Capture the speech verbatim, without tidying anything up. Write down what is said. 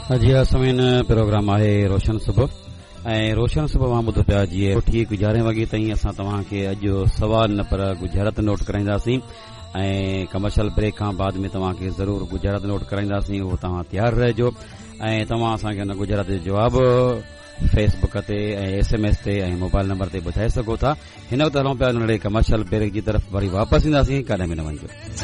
जी समीन प्रोग्राम आहे रोशन सुबह ऐं रोशन सुबह मां ॿुधो पिया जीअं ठीक यारहें वॻे ताईं असां तव्हांखे अॼु सवाल न पर गुजरात नोट कराईंदासीं ऐं कमर्शियल ब्रेक खां बाद में तव्हांखे ज़रूर गुजरात नोट कराईंदासीं उहो तव्हां तयार रहिजो ऐं तव्हां असांखे हुन गुजरात जो जवाब फेसबुक ते ऐं एस एम एस ते ऐं मोबाइल नंबर ते ॿुधाए सघो था। हिन वक़्तु हलूं पिया नंढड़े कमर्शियल ब्रेक जी तरफ़ वरी वापसि ईंदासीं, काॾे में न वञिजो।